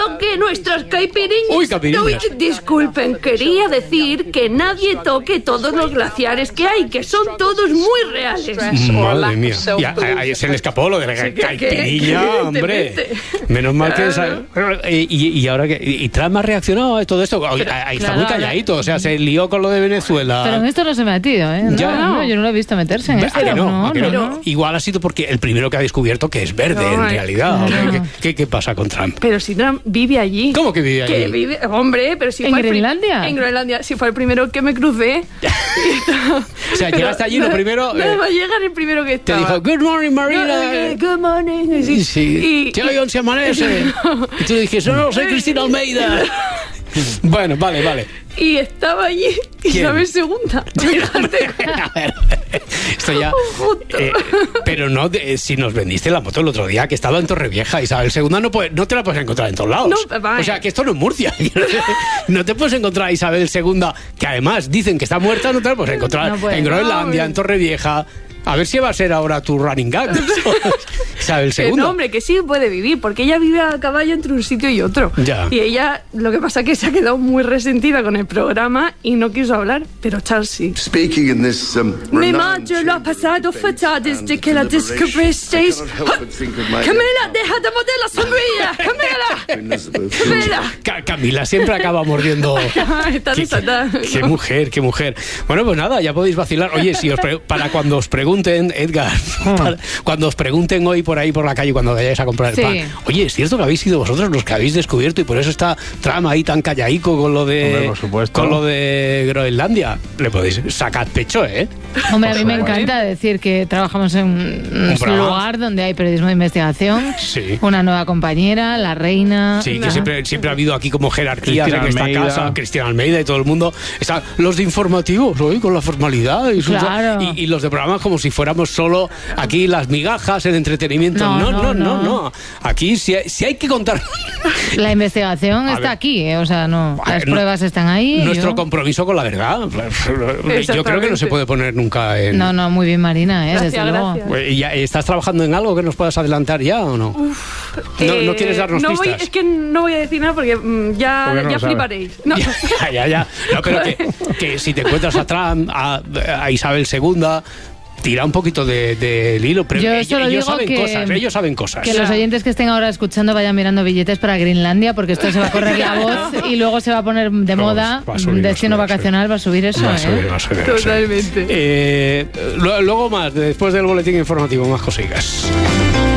toque nuestras caipirinhas. Uy, caipirinhas. Disculpen, quería decir que nadie toque todos los glaciares que hay, que son todos muy reales. Madre mía. Ahí se le escapó lo de la caipirinha, hombre. Menos mal que... Y ahora que... ¿Y Trump ha reaccionado a todo esto? Ahí está muy calladito, o sea, se lió con lo de Venezuela. Pero en esto no se ha metido, ¿eh? No, yo no lo he visto meterse en esto. No. Igual ha sido porque el primero que ha descubierto que es verde, en realidad. Claro. ¿Qué pasa con Trump? Pero si Trump vive allí. ¿Cómo que vive allí? Hombre, pero si ¿En fue Groenlandia? En Groenlandia, si fue el primero que me crucé. O sea, llegaste allí lo primero... No va a llegar el primero que estaba. Te dijo, good morning, Marina. Good morning. Sí. ¿Qué hoy se amanece? Y tú dijiste, no, soy Cristina Almeida. Bueno, vale. Y estaba allí Isabel II. A ver, esto ya... pero no, si nos vendiste la moto el otro día, que estaba en Torrevieja, Isabel II no te la puedes encontrar en todos lados. O sea, que esto no es Murcia. No te puedes encontrar a Isabel II, que además dicen que está muerta, no te la puedes encontrar en Groenlandia, en Torrevieja. A ver si va a ser ahora tu running gag. Isabel II. No, hombre, que sí puede vivir, porque ella vive a caballo entre un sitio y otro. Ya. Y ella, lo que pasa es que se ha quedado muy resentida con el programa y no quiso hablar, pero Charles sí. Mi madre lo ha pasado fatal desde que la descubristeis. Camila, deja de morder la sombrilla. Camila. Camila siempre acaba mordiendo. Está desatada. Qué mujer. Bueno, pues nada, ya podéis vacilar. Oye, si para cuando os pregunten, Edgar, cuando os pregunten hoy por ahí por la calle cuando vayáis a comprar el pan, oye, ¿es cierto que habéis sido vosotros los que habéis descubierto y por eso está Trump ahí tan callaico con lo de Groenlandia? Le podéis sacar pecho, ¿eh? Hombre, a mí me encanta decir que trabajamos en un lugar donde hay periodismo de investigación, una nueva compañera, la reina. Sí, que siempre ha habido aquí como jerarquías en esta casa, Cristina Almeida y todo el mundo. Están los de informativos hoy con la formalidad y los de programas como si fuéramos solo aquí las migajas, el entretenimiento. No. Aquí si hay que contar. La investigación está aquí, o sea, las pruebas están ahí. Nuestro compromiso con la verdad. Yo creo que no se puede poner nunca en... No, muy bien, Marina, desde luego. ¿Y ¿estás trabajando en algo que nos puedas adelantar ya o no? ¿No quieres darnos pistas? Es que no voy a decir nada porque ya fliparéis. No. Ya. No, pero que si te encuentras a Trump, a Isabel II... Tira un poquito del hilo, pero ellos saben cosas. Que los oyentes que estén ahora escuchando vayan mirando billetes para Groenlandia, porque esto se va a correr la voz y luego se va a poner de moda. Destino vacacional va a subir eso. Va a subir. Totalmente. Luego más, después del boletín informativo, más cositas.